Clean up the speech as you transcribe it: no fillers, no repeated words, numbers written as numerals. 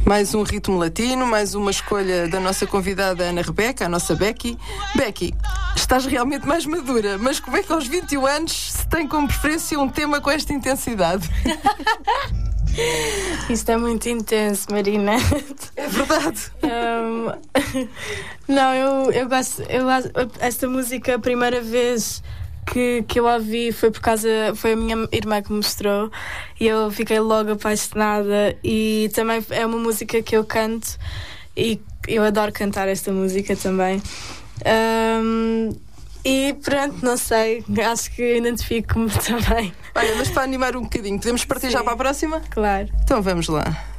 Mais um ritmo latino, mais uma escolha da nossa convidada Ana Rebeca, a nossa Becky. Becky, estás realmente mais madura, mas como é que aos 21 anos se tem como preferência um tema com esta intensidade? Isto é muito intenso, Marina. É verdade. Não, eu gosto. Esta música, a primeira vez que eu ouvi foi a minha irmã que me mostrou e eu fiquei logo apaixonada. E também é uma música que eu canto e eu adoro cantar esta música também. E pronto, não sei, acho que identifico-me também. Olha, mas para animar um bocadinho, podemos partir já para a próxima? Claro. Então vamos lá.